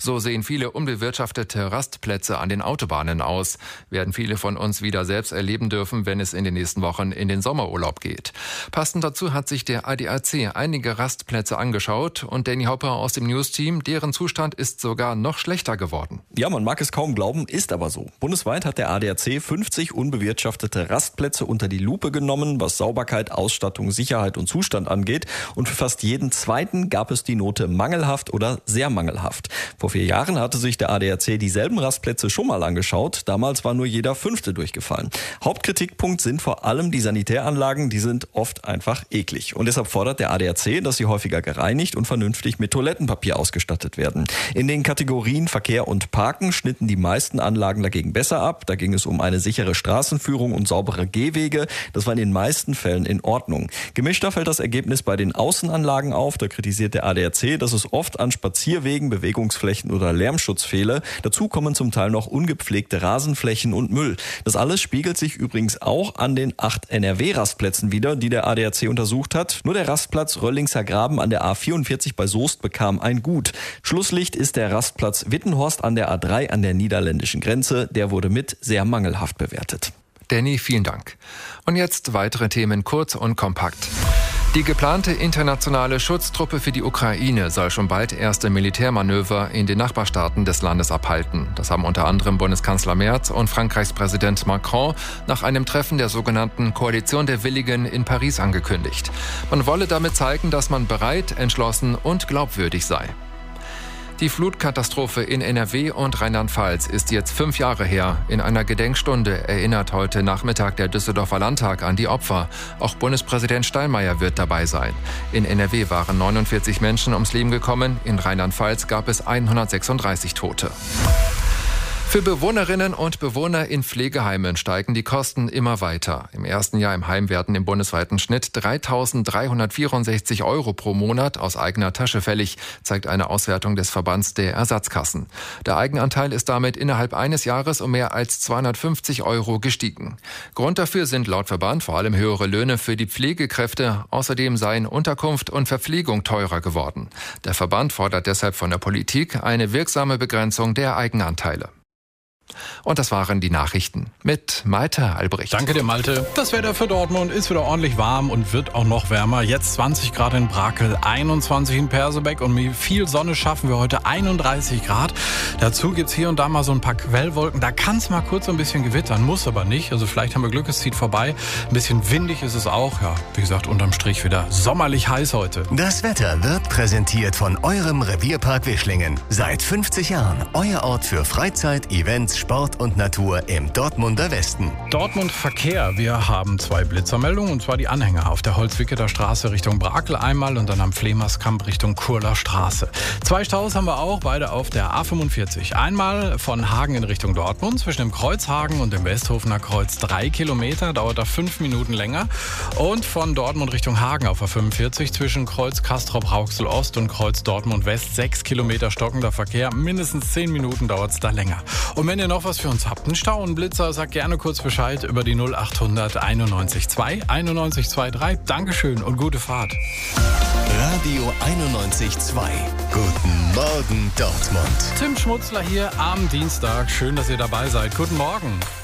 So sehen viele unbewirtschaftete Rastplätze an den Autobahnen aus. Werden viele von uns wieder selbst erleben dürfen, wenn es in den nächsten Wochen in den Sommerurlaub geht. Passend dazu hat sich der ADAC einige Rastplätze angeschaut und Danny Hopper aus dem News-Team, deren Zustand ist sogar noch schlechter geworden. Ja, man mag es kaum glauben, ist aber so. Bundesweit hat der ADAC 50 unbewirtschaftete Rastplätze unter die Lupe genommen, was Sauberkeit, Ausstattung, Sicherheit und Zustand angeht. Und für fast jeden zweiten gab es die Note mangelhaft oder sehr mangelhaft. Vor 4 Jahren hatte sich der ADAC dieselben Rastplätze schon mal angeschaut. Damals war nur jeder 5. durchgefallen. Hauptkritikpunkt sind vor allem die Sanitäranlagen, die sind oft einfach eklig. Und deshalb fordert der ADAC, dass sie häufiger gereinigt und vernünftig mit Toilettenpapier ausgestattet werden. In den Kategorien Verkehr und Parken schnitten die meisten Anlagen dagegen besser ab. Da ging es um eine sichere Straßenführung und saubere Gehwege. Das war in den meisten Fällen in Ordnung. Gemischter fällt das Ergebnis bei den Außenanlagen auf. Da kritisiert der ADAC, dass es oft an Spazierwegen, Bewegungsflächen oder Lärmschutz fehle. Dazu kommen zum Teil noch ungepflegte Rasenflächen und Müll. Das alles spiegelt sich übrigens auch an den 8 NRW-Rastplätzen wider, die der ADAC untersucht hat. Nur der Rastplatz Röllingser Graben an der A44 bei Soest bekam ein Gut. Schlusslicht ist der Rastplatz Wittenhorst an der A3 an der niederländischen Grenze. Der wurde mit sehr mangelhaft bewertet. Danny, vielen Dank. Und jetzt weitere Themen kurz und kompakt. Die geplante internationale Schutztruppe für die Ukraine soll schon bald erste Militärmanöver in den Nachbarstaaten des Landes abhalten. Das haben unter anderem Bundeskanzler Merz und Frankreichs Präsident Macron nach einem Treffen der sogenannten Koalition der Willigen in Paris angekündigt. Man wolle damit zeigen, dass man bereit, entschlossen und glaubwürdig sei. Die Flutkatastrophe in NRW und Rheinland-Pfalz ist jetzt 5 Jahre her. In einer Gedenkstunde erinnert heute Nachmittag der Düsseldorfer Landtag an die Opfer. Auch Bundespräsident Steinmeier wird dabei sein. In NRW waren 49 Menschen ums Leben gekommen. In Rheinland-Pfalz gab es 136 Tote. Für Bewohnerinnen und Bewohner in Pflegeheimen steigen die Kosten immer weiter. Im ersten Jahr im Heim werden im bundesweiten Schnitt 3.364 € pro Monat aus eigener Tasche fällig, zeigt eine Auswertung des Verbands der Ersatzkassen. Der Eigenanteil ist damit innerhalb eines Jahres um mehr als 250 € gestiegen. Grund dafür sind laut Verband vor allem höhere Löhne für die Pflegekräfte. Außerdem seien Unterkunft und Verpflegung teurer geworden. Der Verband fordert deshalb von der Politik eine wirksame Begrenzung der Eigenanteile. Und das waren die Nachrichten mit Malte Albrecht. Danke dir, Malte. Das Wetter für Dortmund ist wieder ordentlich warm und wird auch noch wärmer. Jetzt 20 Grad in Brakel, 21 in Persebeck und mit viel Sonne schaffen wir heute 31 Grad. Dazu gibt's hier und da mal so ein paar Quellwolken. Da kann es mal kurz so ein bisschen gewittern, muss aber nicht. Also vielleicht haben wir Glück, es zieht vorbei. Ein bisschen windig ist es auch. Ja, wie gesagt, unterm Strich wieder sommerlich heiß heute. Das Wetter wird präsentiert von eurem Revierpark Wischlingen. Seit 50 Jahren euer Ort für Freizeit, Events, Sport und Natur im Dortmunder Westen. Dortmund Verkehr. Wir haben 2 Blitzermeldungen, und zwar die Anhänger auf der Holzwicketer Straße Richtung Brakel einmal und dann am Flemerskamp Richtung Kurler Straße. 2 Staus haben wir auch, beide auf der A45. Einmal von Hagen in Richtung Dortmund, zwischen dem Kreuz Hagen und dem Westhofener Kreuz 3 Kilometer, dauert da 5 Minuten länger. Und von Dortmund Richtung Hagen auf der 45 zwischen Kreuz Castrop-Rauxel Ost und Kreuz Dortmund West 6 Kilometer stockender Verkehr. Mindestens 10 Minuten dauert es da länger. Und wenn ihr noch was für uns habt, einen Stau, einen Blitzer, sagt gerne kurz Bescheid über die 0800 91 2 91 23. Dankeschön und gute Fahrt. Radio 91.2. Guten Morgen, Dortmund. Tim Schmutzler hier am Dienstag. Schön, dass ihr dabei seid. Guten Morgen.